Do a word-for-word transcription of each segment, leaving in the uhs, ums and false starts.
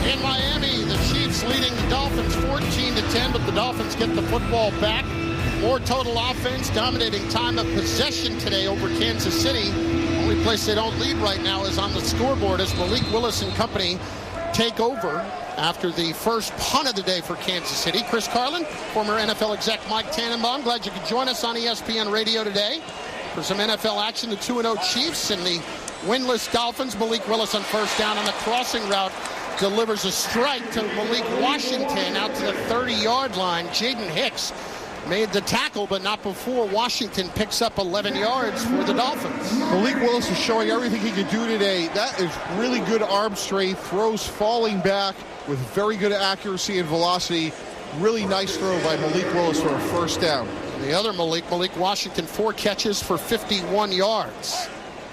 In Miami, the Chiefs leading the Dolphins fourteen to ten, but the Dolphins get the football back. More total offense, dominating time of possession today over Kansas City. Only place they don't lead right now is on the scoreboard as Malik Willis and company take over after the first punt of the day for Kansas City. Chris Carlin, former N F L exec Mike Tannenbaum, glad you could join us on E S P N Radio today for some N F L action. The two and oh Chiefs and the winless Dolphins. Malik Willis on first down on the crossing route delivers a strike to Malik Washington out to the thirty-yard line. Jaden Hicks made the tackle, but not before Washington picks up eleven yards for the Dolphins. Malik Willis is showing everything he can do today. That is really good arm strength, throws falling back with very good accuracy and velocity. Really nice throw by Malik Willis for a first down. The other Malik, Malik Washington, four catches for fifty-one yards.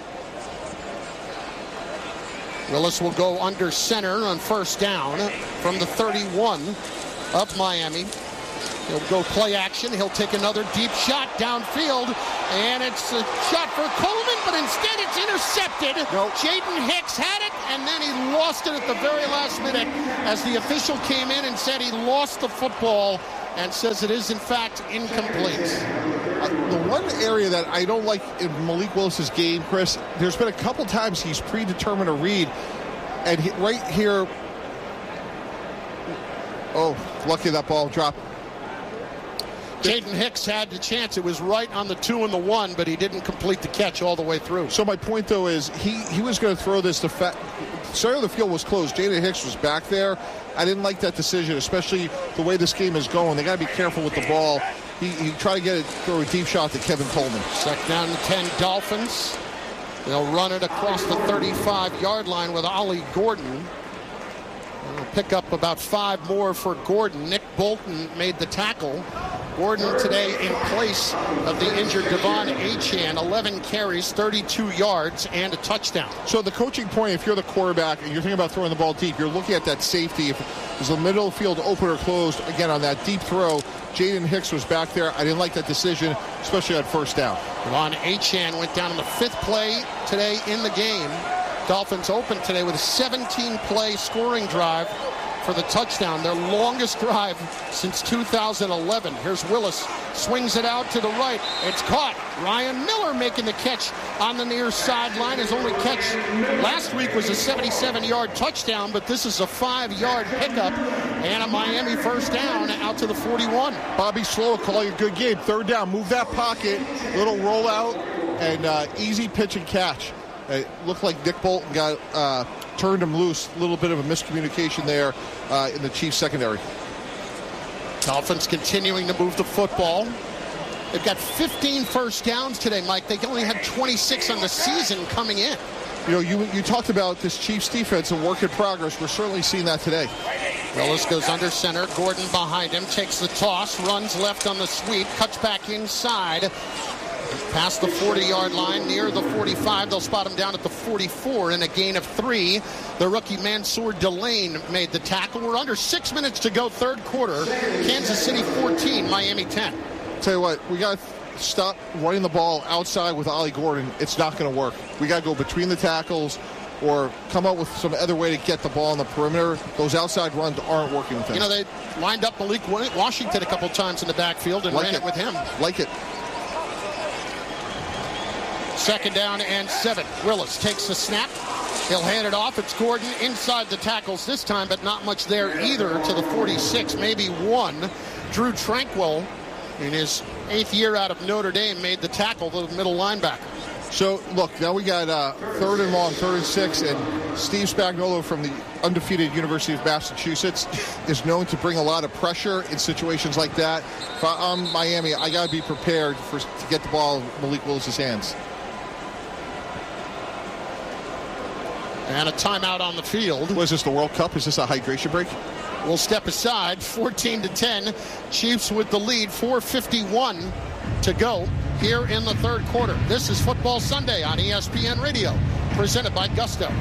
Willis will go under center on first down from the thirty-one of Miami. He'll go play action. He'll take another deep shot downfield, and it's a shot for Coleman, but instead it's intercepted. Nope. Jaden Hicks had it, and then he lost it at the very last minute as the official came in and said he lost the football and says it is, in fact, incomplete. Uh, the one area that I don't like in Malik Willis's game, Chris, there's been a couple times he's predetermined a read, and he, right here, oh, lucky that ball dropped. Jaden Hicks had the chance. It was right on the two and the one, but he didn't complete the catch all the way through. So my point, though, is he, he was going to throw this to fa- center of the field was closed. Jaden Hicks was back there. I didn't like that decision, especially the way this game is going. They got to be careful with the ball. He, he tried to get it, throw a deep shot to Kevin Coleman. Second down and ten, Dolphins. They'll run it across the thirty-five-yard line with Ollie Gordon. They'll pick up about five more for Gordon. Nick Bolton made the tackle. Gordon today in place of the injured Devon Achane. eleven carries, thirty-two yards, and a touchdown. So the coaching point, if you're the quarterback and you're thinking about throwing the ball deep, you're looking at that safety. If is the middle of the field open or closed, again, on that deep throw, Jaden Hicks was back there. I didn't like that decision, especially on first down. Devon Achane went down on the fifth play today in the game. Dolphins opened today with a seventeen-play scoring drive for the touchdown, their longest drive since two thousand eleven. Here's Willis, swings it out to the right. It's caught. Ryan Miller making the catch on the near sideline. His only catch last week was a seventy-seven-yard touchdown, but this is a five-yard pickup and a Miami first down out to the forty-one. Bobby Slow calling a good game. Third down, move that pocket, little rollout, and uh, easy pitch and catch. It looked like Nick Bolton got uh, turned him loose. A little bit of a miscommunication there uh, in the Chiefs secondary. Dolphins continuing to move the football. They've got fifteen first downs today, Mike. They only had twenty-six on the season coming in. You know, you you talked about this Chiefs defense, a work in progress. We're certainly seeing that today. Willis goes under center. Gordon behind him, takes the toss, runs left on the sweep, cuts back inside. Past the forty-yard line, near the forty-five. They'll spot him down at the forty-four in a gain of three. The rookie Mansour Delane made the tackle. We're under six minutes to go, third quarter. Kansas City fourteen, Miami ten. Tell you what, we got to stop running the ball outside with Ollie Gordon. It's not going to work. We got to go between the tackles or come up with some other way to get the ball on the perimeter. Those outside runs aren't working with him. You know, they lined up Malik Washington a couple times in the backfield and like ran it. it with him. Like it. Second down and seven. Willis takes the snap. He'll hand it off. It's Gordon inside the tackles this time, but not much there either to the forty-six, maybe one. Drew Tranquill, in his eighth year out of Notre Dame, made the tackle, the middle linebacker. So, look, now we got uh, third and long, third and six, and Steve Spagnuolo from the undefeated University of Massachusetts is known to bring a lot of pressure in situations like that. If I'm Miami, I got to be prepared for to get the ball in Malik Willis's hands. And a timeout on the field. What is this, the World Cup? Is this a hydration break? We'll step aside. fourteen to ten. Chiefs with the lead. four fifty-one to go here in the third quarter. This is Football Sunday on E S P N Radio, presented by Gusto.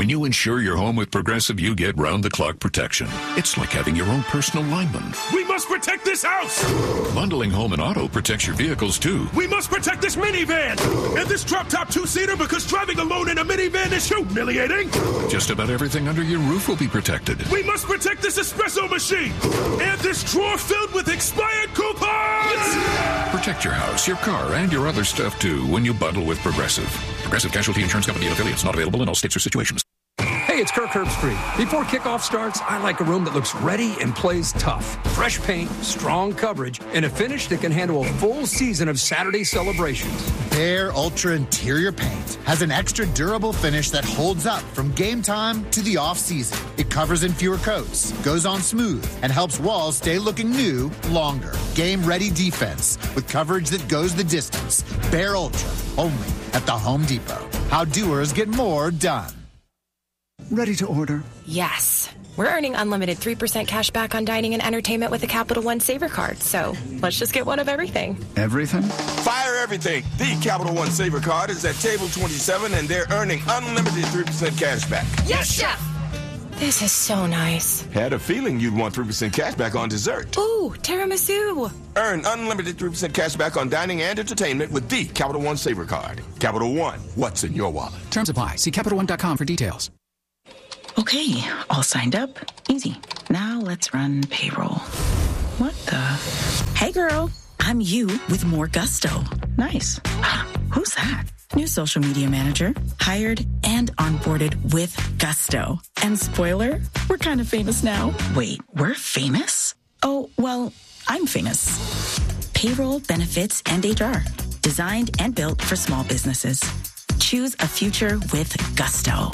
When you insure your home with Progressive, you get round-the-clock protection. It's like having your own personal lineman. We must protect this house! Bundling home and auto protects your vehicles, too. We must protect this minivan! And this drop-top two-seater, because driving alone in a minivan is humiliating! Just about everything under your roof will be protected. We must protect this espresso machine! And this drawer filled with expired coupons! Protect your house, your car, and your other stuff, too, when you bundle with Progressive. Progressive Casualty Insurance Company and affiliates. Not available in all states or situations. Hey, it's Kirk Herbstreit. Before kickoff starts, I like a room that looks ready and plays tough. Fresh paint, strong coverage, and a finish that can handle a full season of Saturday celebrations. Behr Ultra Interior Paint has an extra durable finish that holds up from game time to the off-season. It covers in fewer coats, goes on smooth, and helps walls stay looking new longer. Game-ready defense with coverage that goes the distance. Behr Ultra, only at the Home Depot. How doers get more done. Ready to order? Yes. We're earning unlimited three percent cash back on dining and entertainment with a Capital One Saver card, so let's just get one of everything. Everything? Fire everything. The Capital One Saver card is at table twenty-seven, and they're earning unlimited three percent cash back. Yes, Chef! This is so nice. Had a feeling you'd want three percent cash back on dessert. Ooh, tiramisu. Earn unlimited three percent cash back on dining and entertainment with the Capital One Saver card. Capital One, what's in your wallet? Terms apply. See Capital One dot com for details. Okay, all signed up. Easy. Now let's run payroll. What the? Hey, girl. I'm you with more gusto. Nice. Who's that? New social media manager. Hired and onboarded with gusto. And spoiler, we're kind of famous now. Wait, we're famous? Oh, well, I'm famous. Payroll, benefits, and H R. Designed and built for small businesses. Choose a future with gusto.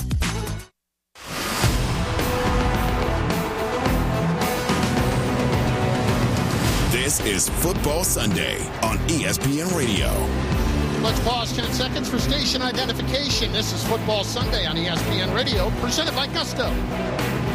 This is Football Sunday on E S P N Radio. Let's pause ten seconds for station identification. This is Football Sunday on E S P N Radio, presented by Gusto.